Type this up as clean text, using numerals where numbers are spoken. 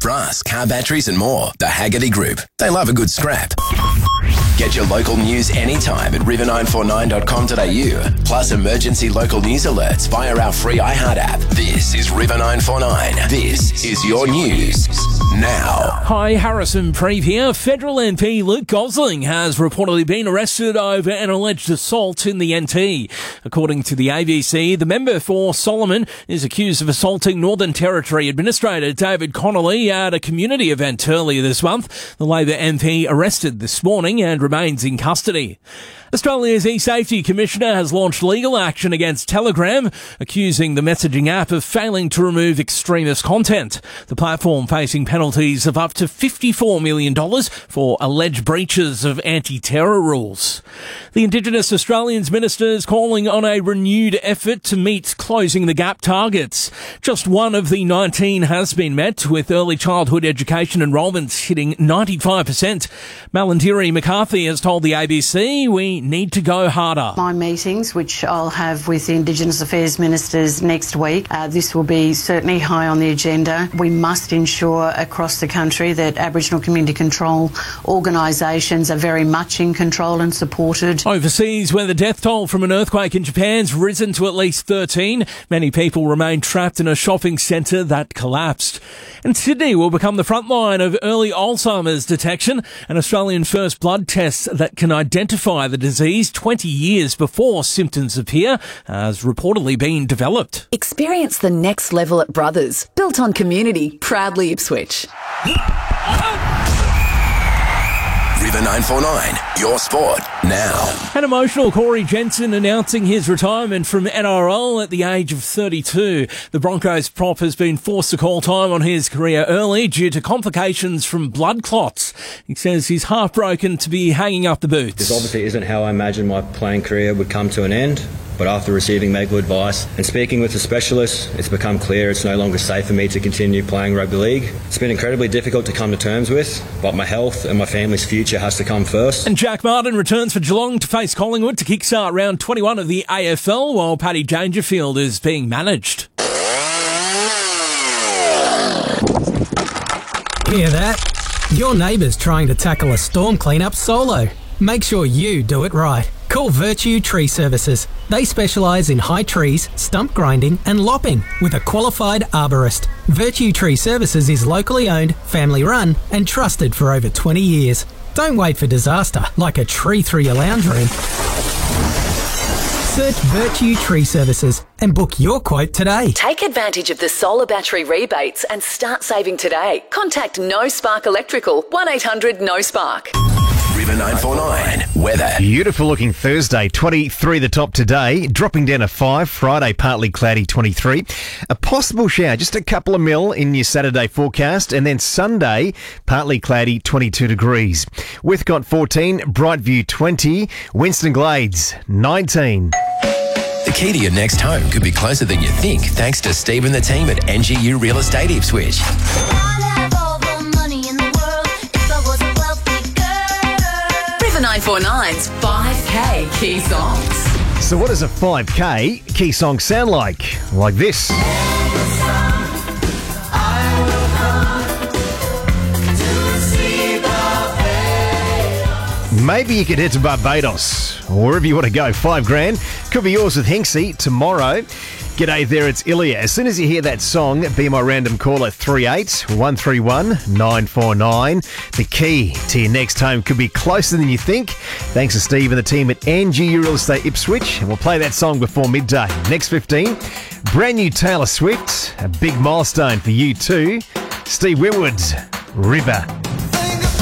brass, car batteries and more. The Haggerty Group. They love a good scrap. Get your local news anytime at river949.com.au. Plus emergency local news alerts via our free iHeart app. This is River 949. This is your news now. Hi, Harrison Preeve here. Federal MP Luke Gosling has reportedly been arrested over an alleged assault in the NT. According to the ABC, the member for Solomon is accused of assaulting Northern Territory Administrator David Connolly at a community event earlier this month. The Labor MP arrested this morning and remains in custody. Australia's eSafety Commissioner has launched legal action against Telegram, accusing the messaging app of failing to remove extremist content. The platform facing penalties of up to $54 million for alleged breaches of anti-terror rules. The Indigenous Australians Minister is calling on a renewed effort to meet closing the gap targets. Just one of the 19 has been met, with early childhood education enrolments hitting 95%. Malandiri McCarthy has told the ABC, "We need to go harder." My meetings, which I'll have with Indigenous Affairs Ministers next week, this will be certainly high on the agenda. We must ensure across the country that Aboriginal community control organisations are very much in control and supported. Overseas, where the death toll from an earthquake in Japan's risen to at least 13, many people remain trapped in a shopping centre that collapsed. And Sydney will become the front line of early Alzheimer's detection, an Australian first blood test that can identify the disease 20 years before symptoms appear has reportedly been developed. Experience the next level at Brothers, built on community, proudly Ipswich. River 949, your sport now. An emotional Corey Jensen announcing his retirement from NRL at the age of 32. The Broncos prop has been forced to call time on his career early due to complications from blood clots. He says he's heartbroken to be hanging up the boots. This obviously isn't how I imagined my playing career would come to an end. But after receiving medical advice and speaking with a specialist, it's become clear it's no longer safe for me to continue playing rugby league. It's been incredibly difficult to come to terms with, but my health and my family's future has to come first. And Jack Martin returns for Geelong to face Collingwood to kickstart round 21 of the AFL, while Paddy Dangerfield is being managed. Hear that? Your neighbour's trying to tackle a storm cleanup solo. Make sure you do it right. Call Virtue Tree Services. They specialise in high trees, stump grinding and lopping with a qualified arborist. Virtue Tree Services is locally owned, family run and trusted for over 20 years. Don't wait for disaster like a tree through your lounge room. Search Virtue Tree Services and book your quote today. Take advantage of the solar battery rebates and start saving today. Contact No Spark Electrical, 1800 No Spark. River 949, weather. Beautiful looking Thursday, 23 the top today, dropping down to 5, Friday partly cloudy 23. A possible shower, just a couple of mil in your Saturday forecast, and then Sunday partly cloudy 22 degrees. Withcott 14, Brightview 20, Winston Glades 19. The key to your next home could be closer than you think, thanks to Steve and the team at NGU Real Estate Ipswich. River 949's 5K Key Songs. So what does a 5K key song sound like? Like this. Maybe you could head to Barbados, or wherever you want to go. $5,000 could be yours with Hinksy tomorrow. G'day there, it's Ilya. As soon as you hear that song, be my random caller 38 131 949. The key to your next home could be closer than you think. Thanks to Steve and the team at NGU Real Estate Ipswich. And we'll play that song before midday. Next 15, brand new Taylor Swift. A big milestone for you too. Steve Winwood's River.